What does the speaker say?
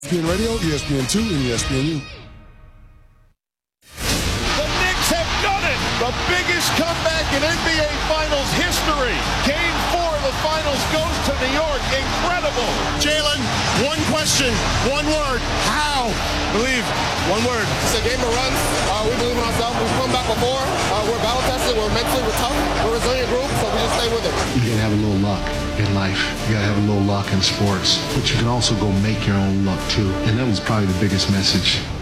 ESPN Radio, ESPN2, and ESPNU. The Knicks have done it! The biggest comeback in NBA Finals history. Game 4 of the Finals goes to New York. Incredible. Jalen, one question, one word. How? Believe. One word. It's a game of runs. We believe in ourselves. We've come back before. We're battle tested. We're mentally tough. We're a resilient group, so we just stay with it. You gotta have a little luck in life. You gotta have a little luck in sports. But you can also go make your own luck too. And that was probably the biggest message